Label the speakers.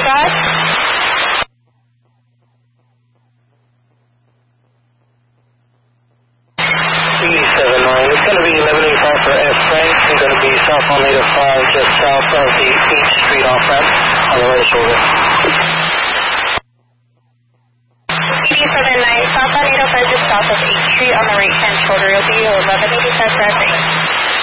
Speaker 1: cross.
Speaker 2: E79, it's going to be 1185 for F Frank. It's going to be southbound leader 5, just south of the H Street off-ramp on the right shoulder.
Speaker 1: E79, southbound 805 just south of H Street on the right-hand shoulder. It'll be 1185 for F Frank.